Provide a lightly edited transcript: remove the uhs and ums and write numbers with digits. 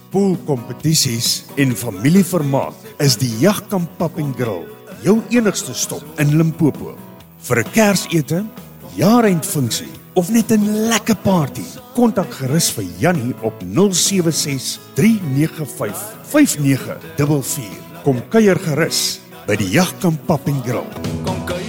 poolkompetisies en familievermaak is die Jagkamp Pub en Grill jou enigste stop in Limpopo. Vir 'n Kersete, jaarendfunksie of net 'n lekker party, kontak gerus vir Jannie op 076 395 5944. Kom kuier gerus by die Jagkamp Pub en Grill.